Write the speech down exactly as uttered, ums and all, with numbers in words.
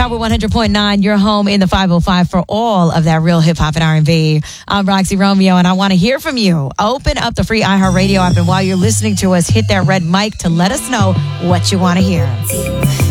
Power one hundred point nine, your home in the five oh five for all of that real hip hop and R and B. I'm Roxy Romeo, and I want to hear from you. Open up the free iHeartRadio app, and while you're listening to us, hit that red mic to let us know what you want to hear.